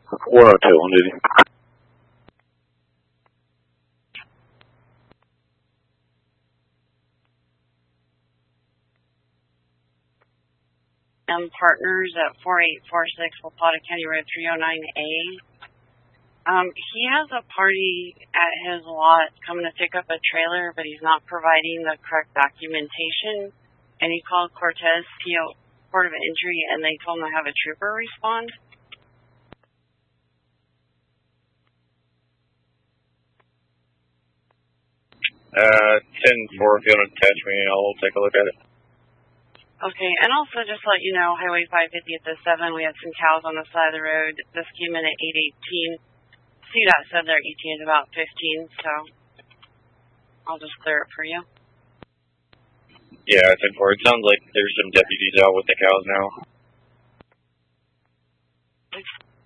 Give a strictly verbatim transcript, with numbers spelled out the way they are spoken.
one oh two on duty. M Partners at four eight four six Wapata County Road three oh nine A. Um, he has a party at his lot coming to pick up a trailer, but he's not providing the correct documentation. And he called Cortez P O Port of Entry, and they told him to have a trooper respond. Uh, ten four, if you want to attach me, I'll take a look at it. Okay, and also just to let you know, Highway five fifty at the seven, we had some cows on the side of the road. This came in at eight eighteen. C DOT said their E T A is about fifteen, so I'll just clear it for you. Yeah, ten four. It sounds like there's some deputies out with the cows now.